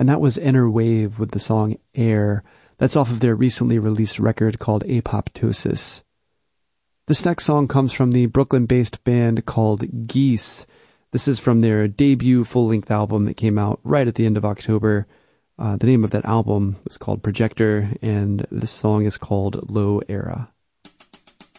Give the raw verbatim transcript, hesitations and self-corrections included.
and that was Inner Wave with the song Air. That's off of their recently released record called Apoptosis. This next song comes from the Brooklyn-based band called Geese. This is from their debut full-length album that came out right at the end of October. Uh, the name of that album was called Projector, and this song is called Low Era.